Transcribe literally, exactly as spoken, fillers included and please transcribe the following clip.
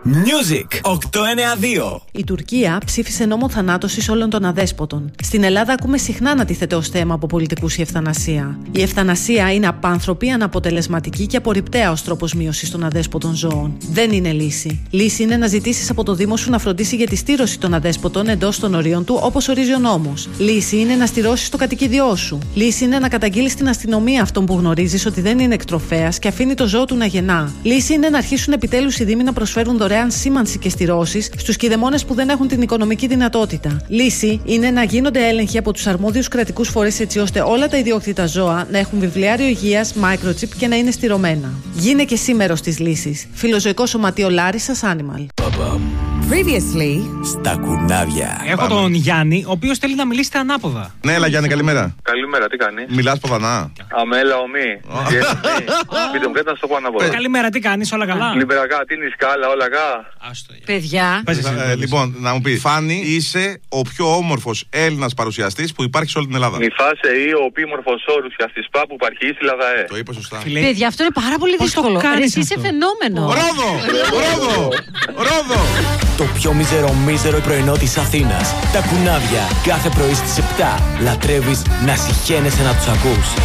Music οκτακόσια ενενήντα δύο. Η Τουρκία ψήφισε νόμο θανάτωσης όλων των αδέσποτων. Στην Ελλάδα ακούμε συχνά να τίθεται ως θέμα από πολιτικούς η ευθανασία. Η ευθανασία είναι απάνθρωπη, αναποτελεσματική και απορριπταία ως τρόπος μείωσης των αδέσποτων ζώων. Δεν είναι λύση. Λύση είναι να ζητήσεις από το Δήμο σου να φροντίσει για τη στήρωση των αδέσποτων εντός των ορίων του, όπως ορίζει ο νόμος. Λύση είναι να στηρώσεις το κατοικίδιό σου. Λύση είναι να καταγγείλεις στην αστυνομία αυτόν που γνωρίζεις ότι δεν είναι εκτροφέας και αφήνει το ζώο του να γεννά. Λύση είναι να αρχίσουν επιτέλους οι Δήμοι να προσφέρουν δωρεάν σήμανση και στηρώσεις στους κηδεμόνες που δεν έχουν την οικονομική δυνατότητα. Λύση είναι να γίνονται έλεγχοι από τους αρμόδιους κρατικούς φορείς έτσι ώστε όλα τα ιδιόκτητα ζώα να έχουν βιβλιάριο υγείας, microchip και να είναι στηρωμένα. Γίνε και εσύ μέρος της λύσης. Φιλοζωικό Σωματείο Λάρισσας Animal. Previously. Στα κουνάβια. Έχω τον Γιάννη, ο οποίος θέλει να μιλήσετε ανάποδα. Ναι, έλα Γιάννη, καλημέρα. Καλημέρα, τι κάνει? Μιλάς ποδανά. Αμέλα, ομή. Πείτε μου, κάτι να στο πω ανάποδα. Καλημέρα, τι κάνεις, όλα καλά? Λιμπερακά, τι είναι η σκάλα, όλα καλά. Άστο. Παιδιά. Ε, λοιπόν, να μου πει, Φάνη, είσαι ο πιο όμορφος Έλληνας παρουσιαστής που υπάρχει σε όλη την Ελλάδα. Νιφάσε ή ο επίμορφος όρους για στη ΣΠΑ που υπάρχει στη ΛΑΔΑΕ. Το είπα σωστά. Φίλε, Παιδιά, αυτό είναι πάρα πολύ Πώς το δύσκολο. κάνεις Εσύ είσαι αυτό? φαινόμενο. Ρόδο! Ρόδο! Ρόδο! Το πιο μίζερο μίζερο πρωινό της Αθήνας. Τα κουνάβια. Κάθε πρωί στις επτά. Λατρεύεις να συχαίνεσαι να τους ακούς.